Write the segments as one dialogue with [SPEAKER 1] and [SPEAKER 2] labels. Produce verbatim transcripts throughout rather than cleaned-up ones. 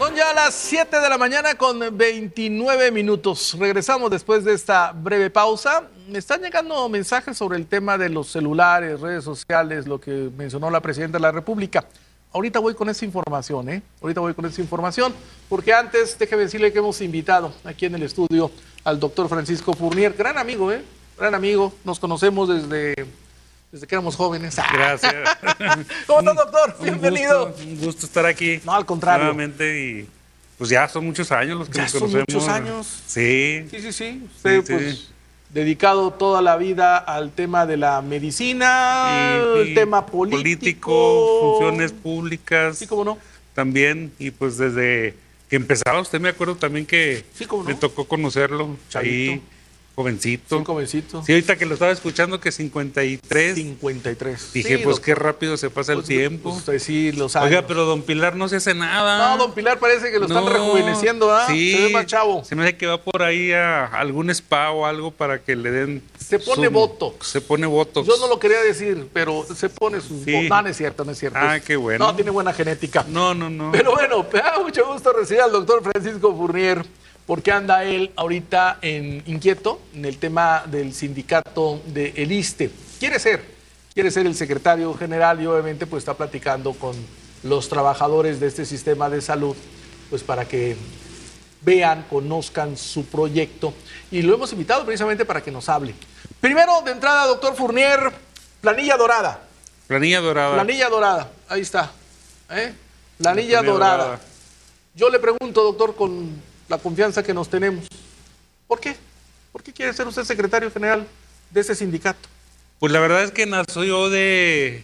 [SPEAKER 1] Son ya las siete de la mañana con veintinueve minutos. Regresamos después de esta breve pausa. Me están llegando mensajes sobre el tema de los celulares, redes sociales, lo que mencionó la Presidenta de la República. Ahorita voy con esa información, ¿eh? Ahorita voy con esa información, porque antes déjeme decirle que hemos invitado aquí en el estudio al doctor Francisco Fournier, gran amigo, ¿eh? Gran amigo, nos conocemos desde... Desde que éramos jóvenes.
[SPEAKER 2] Gracias.
[SPEAKER 1] ¿Cómo estás, doctor?
[SPEAKER 2] Un
[SPEAKER 1] Bienvenido.
[SPEAKER 2] Gusto, un gusto estar aquí.
[SPEAKER 1] No, al contrario.
[SPEAKER 2] Nuevamente y pues ya son muchos años los que
[SPEAKER 1] ya
[SPEAKER 2] nos
[SPEAKER 1] son
[SPEAKER 2] conocemos.
[SPEAKER 1] muchos años.
[SPEAKER 2] Sí.
[SPEAKER 1] Sí, sí, sí. Usted,
[SPEAKER 2] sí,
[SPEAKER 1] pues,
[SPEAKER 2] sí.
[SPEAKER 1] dedicado toda la vida al tema de la medicina,
[SPEAKER 2] Y- y
[SPEAKER 1] el tema político.
[SPEAKER 2] político, funciones públicas.
[SPEAKER 1] Sí, cómo no.
[SPEAKER 2] También, y pues desde que empezaba usted, me acuerdo también que
[SPEAKER 1] Sí, cómo no.
[SPEAKER 2] me tocó conocerlo.
[SPEAKER 1] Chavito.
[SPEAKER 2] Ahí, jovencito.
[SPEAKER 1] Sí, jovencito.
[SPEAKER 2] Sí, ahorita que lo estaba escuchando, que cincuenta y tres.
[SPEAKER 1] cincuenta y tres.
[SPEAKER 2] Dije,
[SPEAKER 1] Sí,
[SPEAKER 2] pues
[SPEAKER 1] doctor.
[SPEAKER 2] qué rápido se pasa el
[SPEAKER 1] Pues,
[SPEAKER 2] tiempo.
[SPEAKER 1] pues, sí, los años.
[SPEAKER 2] Oiga, pero don Pilar no se hace nada.
[SPEAKER 1] No, don Pilar parece que lo están
[SPEAKER 2] No,
[SPEAKER 1] rejuveneciendo, ¿ah?
[SPEAKER 2] Sí,
[SPEAKER 1] Se ve más chavo.
[SPEAKER 2] se me hace que va por ahí a algún spa o algo para que le den.
[SPEAKER 1] Se pone
[SPEAKER 2] su-
[SPEAKER 1] botox.
[SPEAKER 2] Se pone botox.
[SPEAKER 1] Yo no lo quería decir, pero se pone sus...
[SPEAKER 2] Sí.
[SPEAKER 1] No, no es cierto, no es cierto.
[SPEAKER 2] Ah, qué bueno.
[SPEAKER 1] No, tiene buena genética.
[SPEAKER 2] No, no, no.
[SPEAKER 1] Pero bueno, me da mucho gusto recibir al doctor Francisco Fournier, porque anda él ahorita en inquieto en el tema del sindicato de el ISSSTE. Quiere ser, quiere ser el secretario general y obviamente pues está platicando con los trabajadores de este sistema de salud, pues para que vean, conozcan su proyecto. Y lo hemos invitado precisamente para que nos hable. Primero, de entrada, doctor Fournier, planilla dorada.
[SPEAKER 2] Planilla dorada.
[SPEAKER 1] Planilla dorada, ahí está. ¿eh? Planilla,
[SPEAKER 2] Planilla
[SPEAKER 1] dorada.
[SPEAKER 2] dorada.
[SPEAKER 1] Yo le pregunto, doctor, con la confianza que nos tenemos, ¿por qué? ¿Por qué quiere ser usted secretario general de ese sindicato?
[SPEAKER 2] Pues la verdad es que nació de,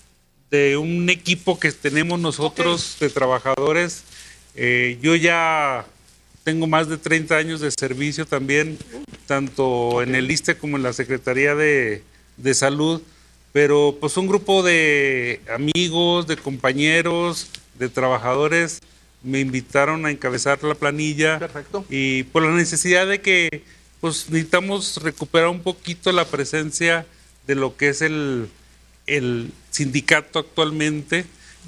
[SPEAKER 2] de un equipo que tenemos nosotros de trabajadores. Eh, yo ya tengo más de treinta años de servicio también, tanto en el ISSSTE como en la Secretaría de, de Salud, pero pues un grupo de amigos, de compañeros, de trabajadores me invitaron a encabezar la planilla.
[SPEAKER 1] Perfecto.
[SPEAKER 2] Y por la necesidad de que pues necesitamos recuperar un poquito la presencia de lo que es el, el sindicato actualmente.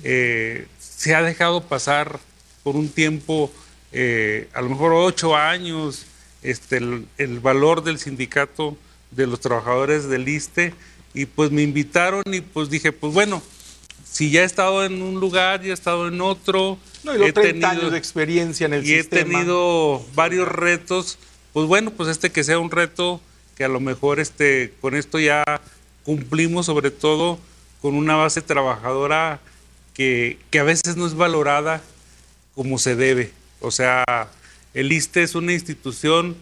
[SPEAKER 2] Eh, se ha dejado pasar por un tiempo, eh, a lo mejor ocho años, este, el, el valor del sindicato de los trabajadores del ISSSTE, y pues me invitaron y pues dije, pues bueno, si ya he estado en un lugar, ya he estado en otro,
[SPEAKER 1] No, y los
[SPEAKER 2] he
[SPEAKER 1] treinta
[SPEAKER 2] tenido-
[SPEAKER 1] años de experiencia en el
[SPEAKER 2] y
[SPEAKER 1] sistema.
[SPEAKER 2] he tenido varios retos, pues bueno, pues este que sea un reto que a lo mejor este con esto ya cumplimos, sobre todo con una base trabajadora que, que a veces no es valorada como se debe. O sea, el ISSSTE es una institución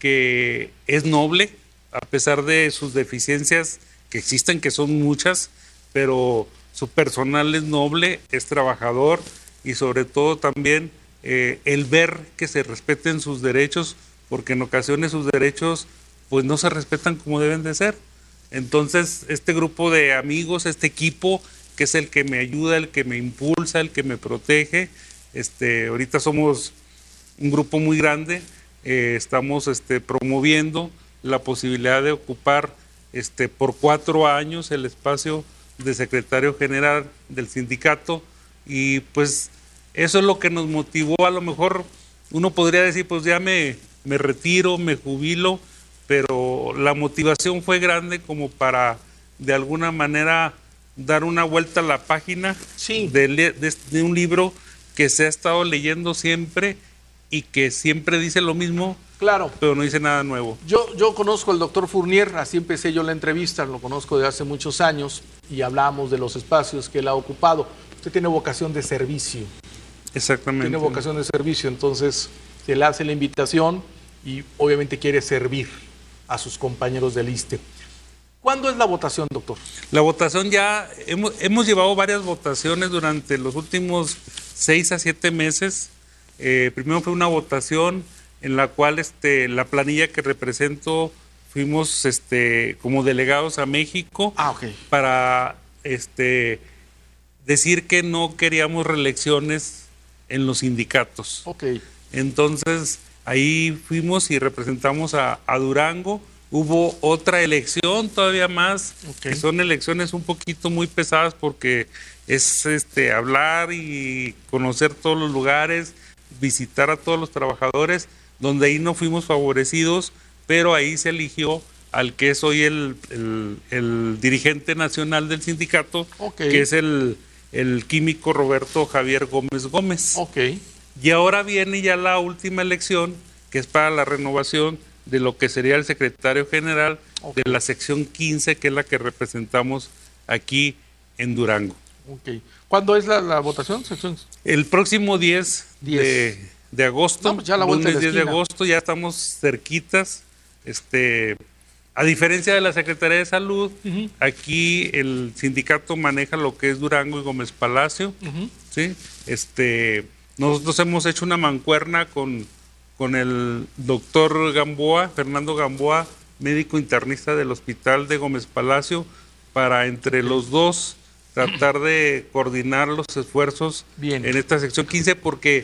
[SPEAKER 2] que es noble, a pesar de sus deficiencias que existen, que son muchas, pero su personal es noble, es trabajador, y sobre todo también eh, el ver que se respeten sus derechos, porque en ocasiones sus derechos pues no se respetan como deben de ser. Entonces este grupo de amigos, este equipo que es el que me ayuda, el que me impulsa, el que me protege, este, ahorita somos un grupo muy grande, eh, estamos este, promoviendo la posibilidad de ocupar este, por cuatro años el espacio de secretario general del sindicato, y pues eso es lo que nos motivó. A lo mejor uno podría decir, pues ya me, me retiro, me jubilo, pero la motivación fue grande como para de alguna manera dar una vuelta a la página
[SPEAKER 1] Sí.
[SPEAKER 2] de, le- de, de un libro que se ha estado leyendo siempre y que siempre dice lo mismo,
[SPEAKER 1] Claro.
[SPEAKER 2] pero no dice nada nuevo.
[SPEAKER 1] Yo, yo conozco al doctor Fournier, así empecé yo la entrevista, lo conozco de hace muchos años y hablábamos de los espacios que él ha ocupado. Usted tiene vocación de servicio,
[SPEAKER 2] Exactamente.
[SPEAKER 1] tiene vocación de servicio, entonces se le hace la invitación y obviamente quiere servir a sus compañeros del ISSSTE. ¿Cuándo es la votación, doctor?
[SPEAKER 2] La votación ya, hemos, hemos llevado varias votaciones durante los últimos seis a siete meses. Eh, primero fue una votación en la cual este, la planilla que represento fuimos este, como delegados a México
[SPEAKER 1] Ah, ok.
[SPEAKER 2] para este, decir que no queríamos reelecciones en los sindicatos.
[SPEAKER 1] Ok.
[SPEAKER 2] Entonces ahí fuimos y representamos a, a Durango. Hubo otra elección todavía más,
[SPEAKER 1] Ok.
[SPEAKER 2] que son elecciones un poquito muy pesadas porque es este hablar y conocer todos los lugares, visitar a todos los trabajadores, donde ahí no fuimos favorecidos, pero ahí se eligió al que es hoy el, el, el dirigente nacional del sindicato, okay. que es el, el químico Roberto Javier Gómez Gómez.
[SPEAKER 1] Okay.
[SPEAKER 2] Y ahora viene ya la última elección, que es para la renovación de lo que sería el secretario general okay. de la sección quince, que es la que representamos aquí en Durango.
[SPEAKER 1] Okay. ¿Cuándo es la, la votación?
[SPEAKER 2] El próximo diez, diez. De, de agosto,
[SPEAKER 1] no, pues ya la vuelta
[SPEAKER 2] lunes
[SPEAKER 1] de la
[SPEAKER 2] diez de agosto, ya estamos cerquitas. Este, a diferencia de la Secretaría de Salud, uh-huh. aquí el sindicato maneja lo que es Durango y Gómez Palacio. Uh-huh. ¿Sí? Este, nosotros hemos hecho una mancuerna con, con el doctor Gamboa, Fernando Gamboa, médico internista del Hospital de Gómez Palacio, para entre los dos tratar de coordinar los esfuerzos Bien. en esta sección quince, porque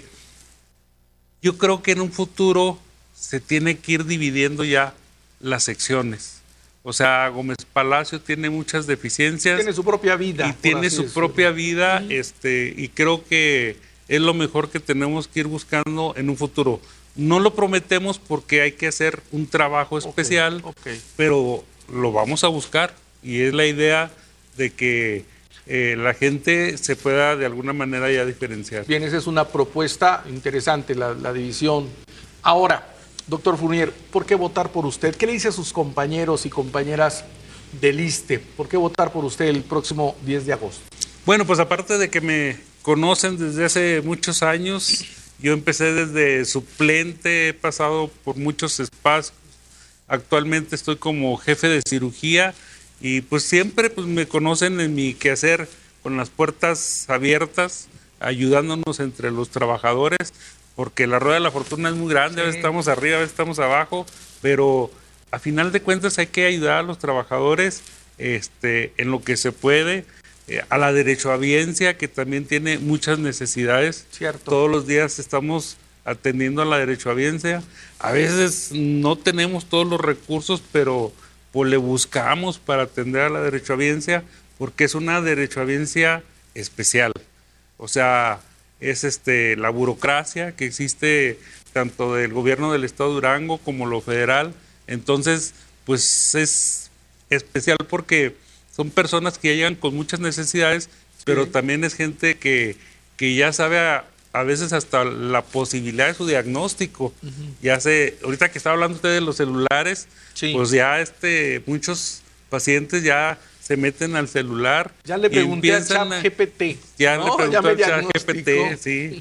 [SPEAKER 2] yo creo que en un futuro se tiene que ir dividiendo ya las secciones. O sea, Gómez Palacio tiene muchas deficiencias.
[SPEAKER 1] Tiene su propia vida.
[SPEAKER 2] Y tiene su decirlo. propia vida, uh-huh. este, y creo que es lo mejor que tenemos que ir buscando en un futuro. No lo prometemos porque hay que hacer un trabajo especial, okay, okay. pero lo vamos a buscar. Y es la idea de que eh, la gente se pueda de alguna manera ya diferenciar.
[SPEAKER 1] Bien, esa es una propuesta interesante, la, la división. Ahora, doctor Fournier, ¿por qué votar por usted? ¿Qué le dice a sus compañeros y compañeras del ISSSTE? ¿Por qué votar por usted el próximo diez de agosto?
[SPEAKER 2] Bueno, pues aparte de que me conocen desde hace muchos años, yo empecé desde suplente, he pasado por muchos espacios. Actualmente estoy como jefe de cirugía y pues siempre pues, me conocen en mi quehacer con las puertas abiertas, ayudándonos entre los trabajadores, porque la rueda de la fortuna es muy grande, sí. a veces estamos arriba, a veces estamos abajo, pero a final de cuentas hay que ayudar a los trabajadores este, en lo que se puede, eh, a la derechohabiencia, que también tiene muchas necesidades.
[SPEAKER 1] Cierto.
[SPEAKER 2] Todos los días estamos atendiendo a la derechohabiencia. A veces no tenemos todos los recursos, pero pues, le buscamos para atender a la derechohabiencia, porque es una derechohabiencia especial. O sea, es este la burocracia que existe tanto del gobierno del estado de Durango como lo federal. Entonces, pues es especial porque son personas que ya llegan con muchas necesidades, sí. pero también es gente que, que ya sabe a, a veces hasta la posibilidad de su diagnóstico. Uh-huh. Ya sé, ahorita que está hablando usted de los celulares, sí. pues ya este muchos pacientes ya se meten al celular.
[SPEAKER 1] Ya le pregunté al ChatGPT.
[SPEAKER 2] Ya
[SPEAKER 1] ¿no?
[SPEAKER 2] le pregunté al ChatGPT, sí.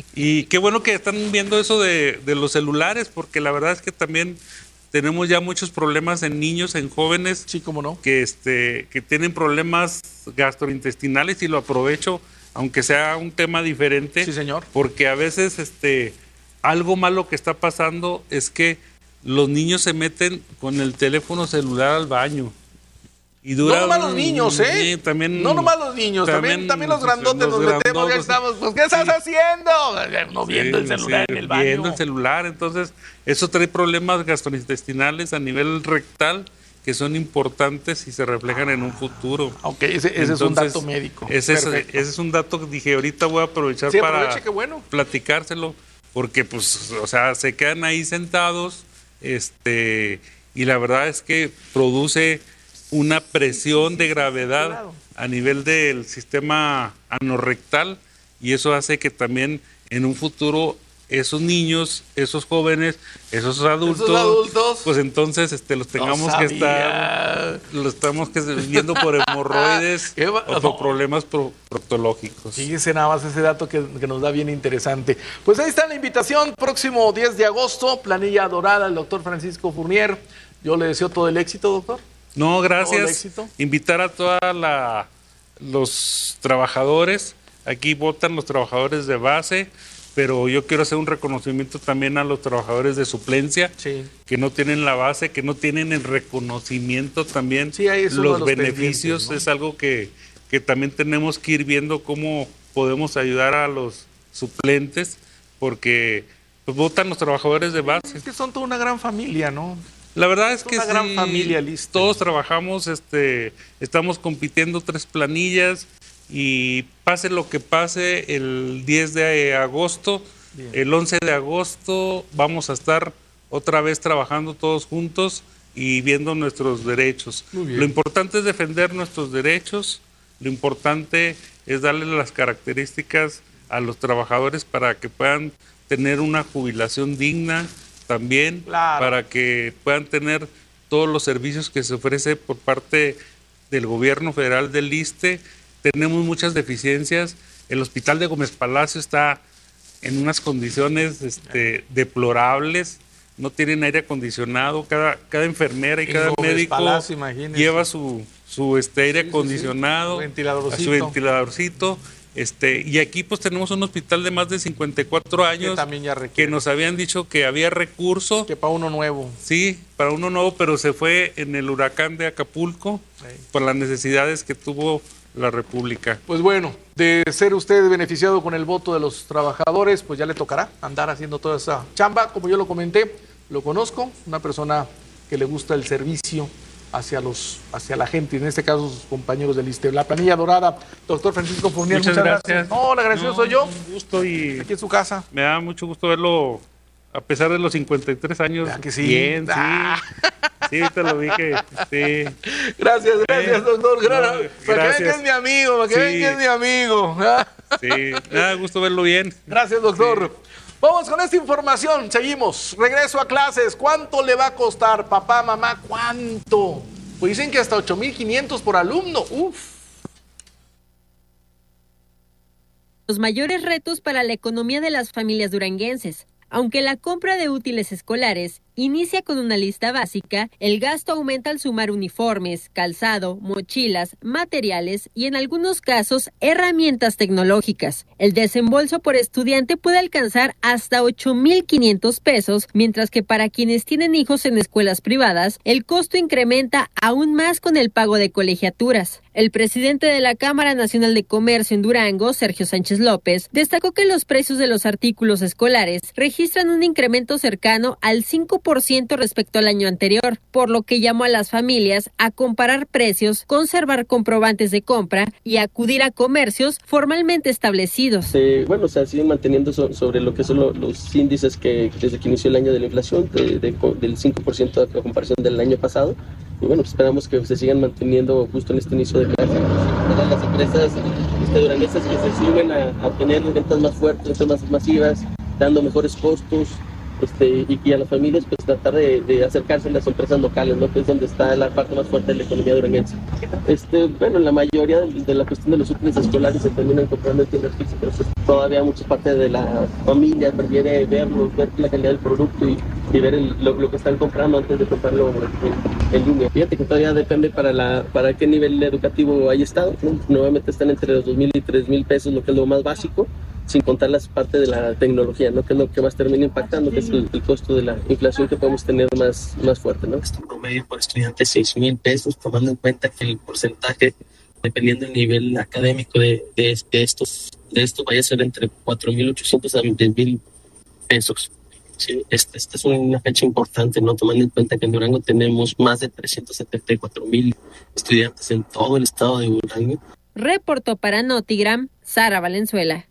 [SPEAKER 2] Y qué bueno que están viendo eso de, de los celulares, porque la verdad es que también tenemos ya muchos problemas en niños, en jóvenes.
[SPEAKER 1] Sí, cómo no.
[SPEAKER 2] Que, este, que tienen problemas gastrointestinales, y lo aprovecho, aunque sea un tema diferente.
[SPEAKER 1] Sí, señor.
[SPEAKER 2] Porque a veces este, algo malo que está pasando es que los niños se meten con el teléfono celular al baño. Y dura,
[SPEAKER 1] no nomás los niños, ¿eh?
[SPEAKER 2] Sí, también,
[SPEAKER 1] no nomás los niños, también, también, también los grandotes los nos grandotes, metemos, ya estamos, pues, ¿qué estás sí. haciendo? No viendo sí, el celular sí, en el baño.
[SPEAKER 2] Viendo el celular, entonces, eso trae problemas gastrointestinales a nivel rectal que son importantes y se reflejan en un futuro.
[SPEAKER 1] Ok, ese, ese entonces, es un dato médico.
[SPEAKER 2] Ese es, ese es un dato que dije, ahorita voy a aprovechar
[SPEAKER 1] sí,
[SPEAKER 2] para
[SPEAKER 1] aproveche, qué bueno.
[SPEAKER 2] platicárselo, porque, pues, o sea, se quedan ahí sentados, este, y la verdad es que produce una presión de gravedad a nivel del sistema anorrectal, y eso hace que también en un futuro esos niños, esos jóvenes, esos adultos,
[SPEAKER 1] ¿Esos adultos?
[SPEAKER 2] pues entonces este, los tengamos no que estar, los estamos que viendo por hemorroides o por problemas pro, proctológicos.
[SPEAKER 1] Fíjese nada más ese dato que, que nos da bien interesante. Pues ahí está la invitación, próximo diez de agosto, planilla dorada, el doctor Francisco Fournier. Yo le deseo todo el éxito, doctor.
[SPEAKER 2] No, gracias. Invitar a todos los trabajadores. Aquí votan los trabajadores de base, pero yo quiero hacer un reconocimiento también a los trabajadores de suplencia,
[SPEAKER 1] sí.
[SPEAKER 2] que no tienen la base, que no tienen el reconocimiento también.
[SPEAKER 1] Sí, ahí es
[SPEAKER 2] los,
[SPEAKER 1] los
[SPEAKER 2] beneficios, ¿no? Es algo que, que también tenemos que ir viendo cómo podemos ayudar a los suplentes, porque pues, votan los trabajadores de base.
[SPEAKER 1] Es que son toda una gran familia, ¿no?
[SPEAKER 2] La verdad es, es que
[SPEAKER 1] una
[SPEAKER 2] sí,
[SPEAKER 1] gran familia, listo.
[SPEAKER 2] Todos trabajamos, este, estamos compitiendo tres planillas, y pase lo que pase, el diez de agosto Bien. El once de agosto vamos a estar otra vez trabajando todos juntos y viendo nuestros derechos. Lo importante es defender nuestros derechos, lo importante es darle las características a los trabajadores para que puedan tener una jubilación digna también, claro, para que puedan tener todos los servicios que se ofrece por parte del gobierno federal del ISSSTE. Tenemos muchas deficiencias. El hospital de Gómez Palacio está en unas condiciones este, deplorables, no tienen aire acondicionado, cada, cada enfermera y cada médico Palacio, lleva su, su este, aire sí, acondicionado, sí, sí. Ventiladorcito. su ventiladorcito. Este, y aquí pues tenemos un hospital de más de cincuenta y cuatro años que, también ya que nos habían dicho que había recurso.
[SPEAKER 1] Que para uno nuevo.
[SPEAKER 2] Sí, para uno nuevo, pero se fue en el huracán de Acapulco sí. por las necesidades que tuvo la República.
[SPEAKER 1] Pues bueno, de ser usted beneficiado con el voto de los trabajadores, pues ya le tocará andar haciendo toda esa chamba. Como yo lo comenté, lo conozco, una persona que le gusta el servicio hacia los hacia la gente, en este caso sus compañeros del ISSSTE. La planilla dorada, doctor Francisco Fournier, muchas, muchas gracias. gracias. No, el agradecido no, soy yo.
[SPEAKER 2] Un gusto y
[SPEAKER 1] aquí en su casa.
[SPEAKER 2] Me da mucho gusto verlo, a pesar de los cincuenta y tres años.
[SPEAKER 1] ¿Verdad que sí?
[SPEAKER 2] Bien,
[SPEAKER 1] ah.
[SPEAKER 2] sí. Sí, te lo vi que sí.
[SPEAKER 1] Gracias, gracias, eh, doctor. No, para gracias. que vean que es mi amigo, para que sí. vean que es mi amigo.
[SPEAKER 2] Sí, nada, gusto verlo bien.
[SPEAKER 1] Gracias, doctor. Sí. Vamos con esta información, seguimos. Regreso a clases. ¿Cuánto le va a costar, papá, mamá? ¿Cuánto? Pues dicen que hasta ocho mil quinientos por alumno. Uf.
[SPEAKER 3] Los mayores retos para la economía de las familias duranguenses. Aunque la compra de útiles escolares inicia con una lista básica, el gasto aumenta al sumar uniformes, calzado, mochilas, materiales y en algunos casos herramientas tecnológicas. El desembolso por estudiante puede alcanzar hasta ocho mil quinientos pesos, mientras que para quienes tienen hijos en escuelas privadas, el costo incrementa aún más con el pago de colegiaturas. El presidente de la Cámara Nacional de Comercio en Durango, Sergio Sánchez López, destacó que los precios de los artículos escolares registran un incremento cercano al cinco por ciento respecto al año anterior, por lo que llamó a las familias a comparar precios, conservar comprobantes de compra y acudir a comercios formalmente establecidos.
[SPEAKER 4] Eh, bueno, o sea, siguen manteniendo so, sobre lo que son lo, los índices que desde que inició el año de la inflación, de, de, del cinco por ciento a comparación del año pasado. Y bueno, esperamos que se sigan manteniendo justo en este inicio de clase. Para las empresas este, duranguesas que se suben a, a tener ventas más fuertes, ventas más masivas, dando mejores costos. Este, y, y a las familias pues tratar de, de acercarse a las empresas locales, ¿no? Que es donde está la parte más fuerte de la economía duranguense. Este, bueno, la mayoría de, de la cuestión de los útiles escolares se terminan comprando en tiendas físicas. Todavía mucha parte de la familia prefiere verlo, ver la calidad del producto y, y ver el, lo, lo que están comprando antes de comprarlo en, en línea. Fíjate que todavía depende para, la, para qué nivel educativo haya estado, ¿no? Nuevamente están entre los dos mil y tres mil pesos, lo que es lo más básico, sin contar las partes de la tecnología, ¿no? Que es lo que más termina impactando, que es el, el costo de la inflación que podemos tener más, más fuerte, ¿no?
[SPEAKER 5] Este promedio por estudiante seis mil pesos, tomando en cuenta que el porcentaje, dependiendo del nivel académico de, de, de estos, de esto vaya a ser entre cuatro mil ochocientos a diez mil pesos. Sí, esta, esta es una fecha importante, ¿no? Tomando en cuenta que en Durango tenemos más de trescientos setenta y cuatro mil estudiantes en todo el estado de Durango.
[SPEAKER 3] Reportó para Notigram, Sara Valenzuela.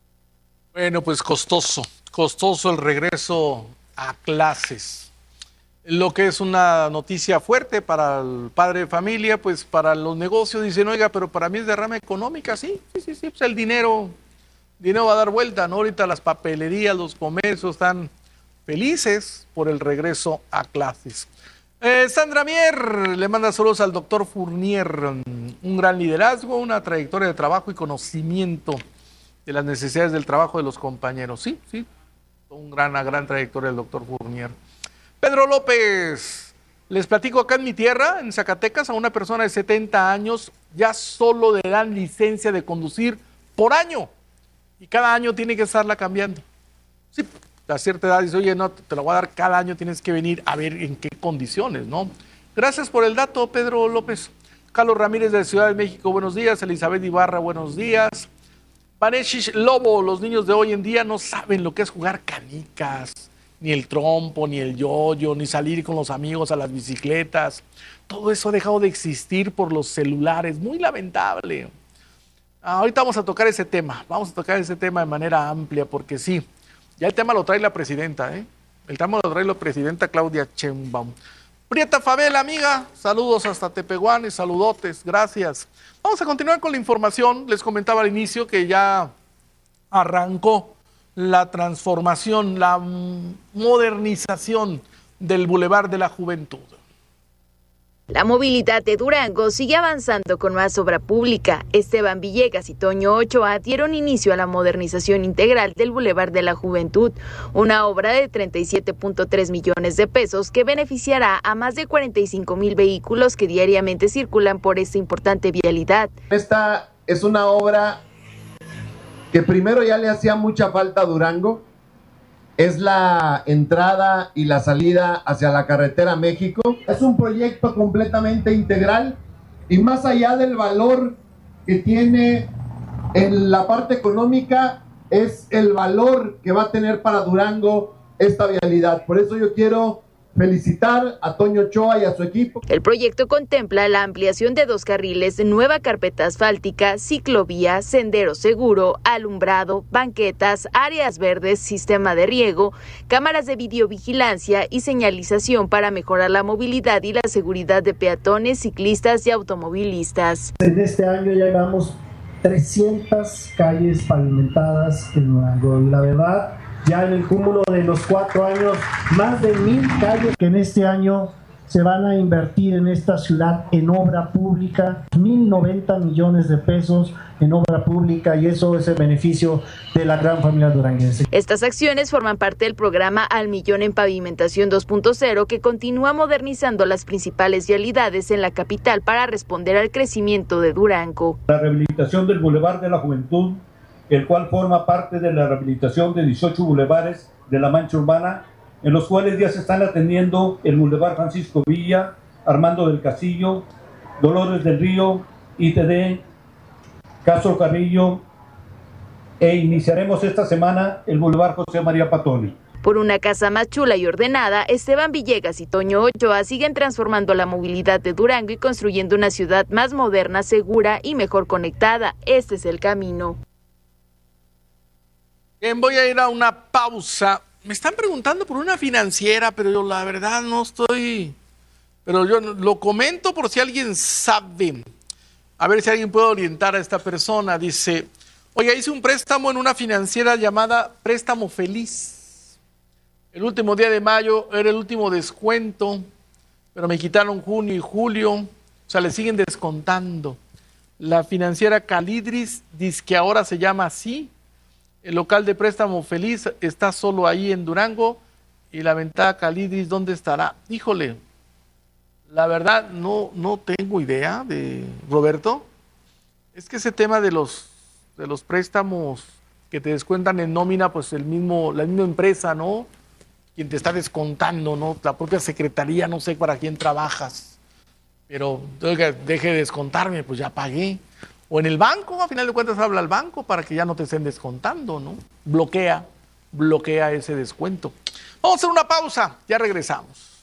[SPEAKER 1] Bueno, pues costoso, costoso el regreso a clases. Lo que es una noticia fuerte para el padre de familia, pues para los negocios dicen, oiga, pero para mí es derrama económica, sí, sí, sí, sí, pues el dinero, dinero va a dar vuelta, ¿no? Ahorita las papelerías, los comercios están felices por el regreso a clases. Eh, Sandra Mier le manda saludos al doctor Fournier, un gran liderazgo, una trayectoria de trabajo y conocimiento de las necesidades del trabajo de los compañeros. Sí, sí, un gran, una gran trayectoria del doctor Fournier. Pedro López, les platico acá en mi tierra, en Zacatecas, a una persona de setenta años ya solo le dan licencia de conducir por año y cada año tiene que estarla cambiando. Sí, a cierta edad dice, oye, no, te la voy a dar cada año, tienes que venir a ver en qué condiciones, ¿no? Gracias por el dato, Pedro López. Carlos Ramírez de Ciudad de México, buenos días. Elizabeth Ibarra, buenos días. Vaneshish Lobo, los niños de hoy en día no saben lo que es jugar canicas, ni el trompo, ni el yoyo, ni salir con los amigos a las bicicletas. Todo eso ha dejado de existir por los celulares, muy lamentable. Ahorita vamos a tocar ese tema, vamos a tocar ese tema de manera amplia, porque sí, Ya el tema lo trae la presidenta, ¿eh? El tema lo trae la presidenta Claudia Sheinbaum. Prieta Fabela, amiga, saludos hasta Tepehuanes, saludotes, gracias. Vamos a continuar con la información. Les comentaba al inicio que ya arrancó la transformación, la modernización del Boulevard de la Juventud.
[SPEAKER 6] La movilidad de Durango sigue avanzando con más obra pública. Esteban Villegas y Toño Ochoa dieron inicio a la modernización integral del Boulevard de la Juventud, una obra de treinta y siete punto tres millones de pesos que beneficiará a más de cuarenta y cinco mil vehículos que diariamente circulan por esta importante vialidad.
[SPEAKER 7] Esta es una obra que primero ya le hacía mucha falta a Durango. Es la entrada y la salida hacia la carretera México. Es un proyecto completamente integral y más allá del valor que tiene en la parte económica, es el valor que va a tener para Durango esta vialidad. Por eso yo quiero felicitar a Toño Ochoa y a su equipo.
[SPEAKER 6] El proyecto contempla la ampliación de dos carriles, nueva carpeta asfáltica, ciclovía, sendero seguro, alumbrado, banquetas, áreas verdes, sistema de riego, cámaras de videovigilancia y señalización para mejorar la movilidad y la seguridad de peatones, ciclistas y automovilistas.
[SPEAKER 8] En este año ya llevamos trescientas calles pavimentadas en Durango y la verdad, ya en el cúmulo de los cuatro años, más de mil calles que en este año se van a invertir en esta ciudad en obra pública, mil noventa millones de pesos en obra pública, y eso es el beneficio de la gran familia duranguense.
[SPEAKER 6] Estas acciones forman parte del programa Al Millón en Pavimentación dos punto cero, que continúa modernizando las principales vialidades en la capital para responder al crecimiento de Durango.
[SPEAKER 9] La rehabilitación del Boulevard de la Juventud, el cual forma parte de la rehabilitación de dieciocho bulevares de la mancha urbana, en los cuales ya se están atendiendo el Boulevard Francisco Villa, Armando del Castillo, Dolores del Río, I T D, Castro Carrillo, e iniciaremos esta semana el Boulevard José María Patoni.
[SPEAKER 6] Por una casa más chula y ordenada, Esteban Villegas y Toño Ochoa siguen transformando la movilidad de Durango y construyendo una ciudad más moderna, segura y mejor conectada. Este es el camino.
[SPEAKER 1] Bien, voy a ir a una pausa. Me están preguntando por una financiera, pero yo la verdad no estoy... Pero yo lo comento por si alguien sabe. A ver si alguien puede orientar a esta persona. Dice, oye, hice un préstamo en una financiera llamada Préstamo Feliz. El último día de mayo era el último descuento, pero me quitaron junio y julio. O sea, le siguen descontando. La financiera Calidris dice que ahora se llama así. El local de Préstamo Feliz está solo ahí en Durango. Y la ventana Calidris, ¿dónde estará? Híjole, la verdad no, no tengo idea de Roberto. Es que ese tema de los, de los préstamos que te descuentan en nómina, pues el mismo, la misma empresa, ¿no? Quien te está descontando, ¿no? La propia secretaría, no sé para quién trabajas. Pero oiga, deje de descontarme, pues ya pagué. O en el banco, a final de cuentas habla el banco para que ya no te estén descontando, ¿no? Bloquea, bloquea ese descuento. Vamos a hacer una pausa, ya regresamos.